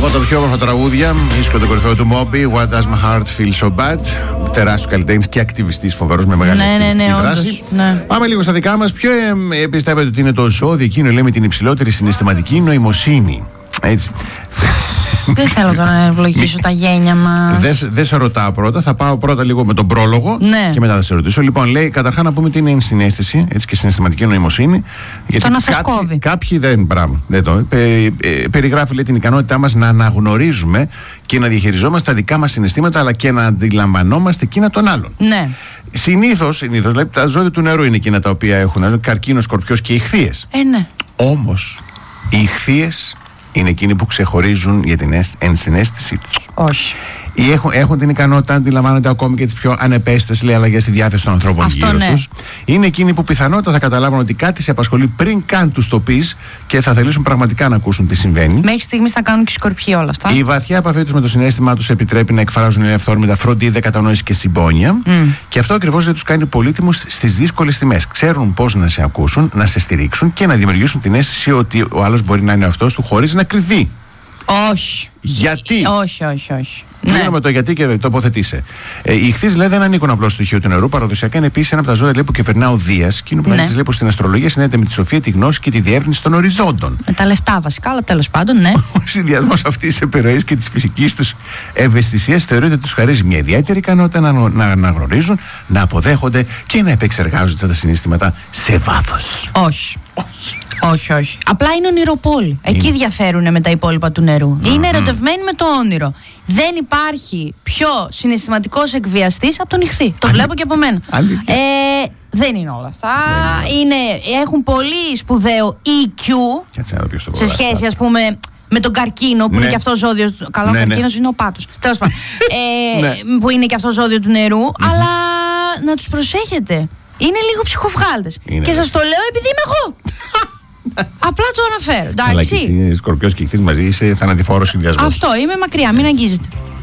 Από τα πιο όμορφα τραγούδια, ίσιο το κορυφαίο του Moby, What Does My Heart Feel So Bad. Τεράστιος καλλιτέχνης και ακτιβιστής φοβερός με μεγάλη ακτιβιστική δράση. Ναι. Πάμε λίγο στα δικά μας. Ποιο πιστεύετε ότι είναι το ζώδιο εκείνο, λέει, με την υψηλότερη συναισθηματική νοημοσύνη? Έτσι. Δεν θέλω τώρα να ευλογήσω τα γένια μας. Δεν σε ρωτάω πρώτα, θα πάω πρώτα λίγο με τον πρόλογο και μετά θα σε ρωτήσω. Λοιπόν, λέει, καταρχάς να πούμε τι είναι η συναίσθηση, έτσι, και συναισθηματική νοημοσύνη. Γιατί το να σας κόβει. Κάποιοι δεν το. Περιγράφει, λέει, την ικανότητά μας να αναγνωρίζουμε και να διαχειριζόμαστε τα δικά μας συναισθήματα, αλλά και να αντιλαμβανόμαστε εκείνα των άλλων. Ναι. Συνήθως, δηλαδή, τα ζώδια του νερού είναι εκείνα τα οποία έχουν καρκίνο, σκορπιός και ιχθύες. Ναι. Όμως, οι ιχθύες είναι εκείνοι που ξεχωρίζουν για την ενσυναίσθησή τους. Όχι. Ή έχουν την ικανότητα να αντιλαμβάνονται ακόμη και τις πιο ανεπαίσθητες, λέει, αλλαγές στη διάθεση των ανθρώπων γύρω τους. Είναι εκείνοι που πιθανότατα θα καταλάβουν ότι κάτι σε απασχολεί πριν καν τους το πεις και θα θελήσουν πραγματικά να ακούσουν τι συμβαίνει. Μέχρι στιγμής θα κάνουν και σκορπιοί όλα αυτά. Η βαθιά επαφή τους με το συναίσθημά τους επιτρέπει να εκφράζουν ελευθόρμητα φροντίδα, κατανόηση και συμπόνια. Και αυτό ακριβώς δεν τους κάνει πολύτιμους στις δύσκολες στιγμές. Ξέρουν πώς να σε ακούσουν, να σε στηρίξουν και να δημιουργήσουν την αίσθηση ότι ο άλλος μπορεί να είναι αυτός του χωρίς να κριθεί. Όχι. Γιατί? Όχι. Κλείνω με το γιατί και τοποθετήσε. Οι ιχθύες, λέει, δεν ανήκουν απλώς στο στοιχείο του νερού. Παραδοσιακά είναι επίσης ένα από τα ζώδια, λέει, που κυβερνά ο Δίας. Και είναι ο πλανήτης, λέει, που στην αστρολογία συνδέεται με τη σοφία, τη γνώση και τη διεύρυνση των οριζόντων. Με τα λεφτά βασικά, αλλά τέλος πάντων, ναι. Ο συνδυασμός αυτής της επιρροής και της φυσικής τους ευαισθησίας θεωρείται ότι τους χαρίζει μια ιδιαίτερη ικανότητα να αναγνωρίζουν, να αποδέχονται και να επεξεργάζονται τα συναισθήματα σε βάθος. Όχι. Απλά είναι ονειροπόλοι. Εκεί διαφέρουν με τα υπόλοιπα του νερού. Είναι ερωτευμένοι με το όνειρο. Δεν υπάρχει πιο συναισθηματικός εκβιαστής από τον ιχθύ. Το βλέπω και από μένα. Δεν είναι όλα αυτά. Έχουν πολύ σπουδαίο EQ σε σχέση, ας πούμε, με τον καρκίνο, που είναι και αυτό ζώδιο. Καλά, ο καρκίνος είναι ο πάτος. Τέλος πάντων. Που είναι και αυτό ζώδιο του νερού. Αλλά να τους προσέχετε. Είναι λίγο ψυχοβγάλτες. Και σας το λέω επειδή είμαι εγώ. Απλά το αναφέρω. Εντάξει. Σκορπιός και ιχθύς μαζί είσαι θανατηφόρος συνδυασμός. Αυτό, είμαι μακριά, μην αγγίζετε.